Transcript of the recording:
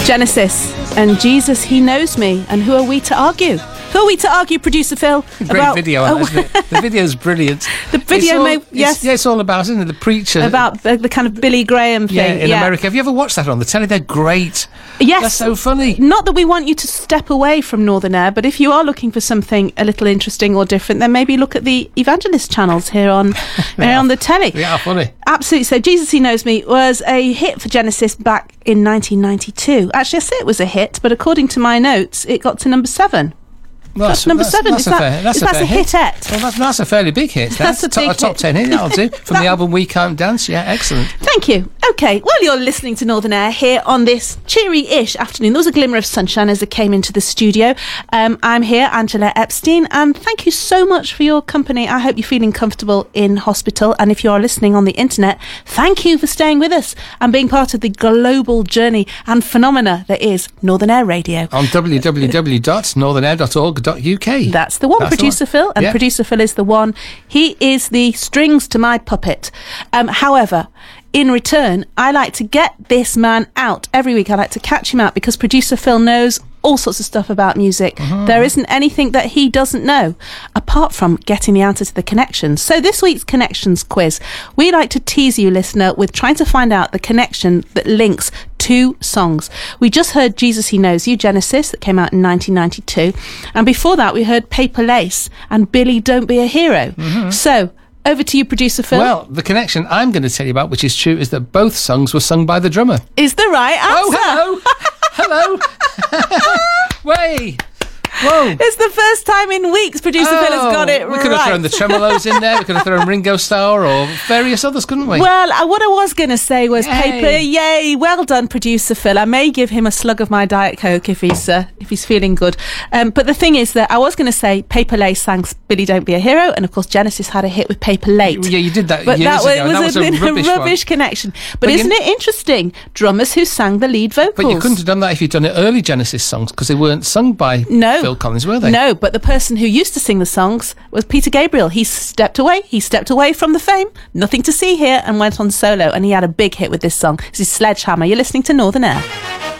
Genesis and Jesus, He Knows Me. And who are we to argue? Who are we to argue, Producer Phil? Great video, isn't it? The video's brilliant. The video, it's all about, isn't it? The preacher. About the kind of Billy Graham thing. In America. Have you ever watched that on the telly? They're great. Yes. They're so funny. Not that we want you to step away from Northern Air, but if you are looking for something a little interesting or different, then maybe look at the Evangelist channels here on the telly. They are funny. Absolutely. So Jesus, He Knows Me was a hit for Genesis back in 1992. Actually, I say it was a hit, but according to my notes, it got to number 7. Well, that's number 7. That's a hit-ette. Well, that's a fairly big hit. That's a top 10 hit, that'll do. From the album We Can't Dance. Yeah, excellent. Thank you. OK, well, you're listening to Northern Air here on this cheery-ish afternoon. There was a glimmer of sunshine as I came into the studio. I'm here, Angela Epstein, and thank you so much for your company. I hope you're feeling comfortable in hospital. And if you are listening on the internet, thank you for staying with us and being part of the global journey and phenomena that is Northern Air Radio. On www.northernair.org. .uk. That's the one, Producer Phil, and Producer Phil is the one. He is the strings to my puppet. However, in return, I like to get this man out every week. I like to catch him out because Producer Phil knows all sorts of stuff about music. There isn't anything that he doesn't know, apart from getting the answer to the connections. So this week's connections quiz, we like to tease you, listener, with trying to find out the connection that links two songs. We just heard Jesus, He Knows You, Genesis, that came out in 1992. And before that, we heard Paper Lace and Billy, Don't Be a Hero. So, over to you, Producer Phil. Well, the connection I'm going to tell you about, which is true, is that both songs were sung by the drummer. Is the right answer. Oh, hello. Hello. Way. Whoa. It's the first time in weeks Producer Phil has got it right. We could have thrown the tremolos in there. We could have thrown Ringo Starr or various others, couldn't we? Well, what I was going to say was Paper. Yay. Well done, Producer Phil. I may give him a slug of my Diet Coke if he's feeling good. But the thing is that I was going to say Paper Lace sang Billy, Don't Be a Hero, and of course Genesis had a hit with Paper Late. Yeah, you did that but years ago. That was a rubbish connection. But isn't it interesting? Drummers who sang the lead vocals. But you couldn't have done that if you'd done it early Genesis songs because they weren't sung by Phil Collins, were they? No, but the person who used to sing the songs was Peter Gabriel. He stepped away from the fame, nothing to see here, and went on solo, and he had a big hit with this song. This is Sledgehammer. You're listening to Northern Air.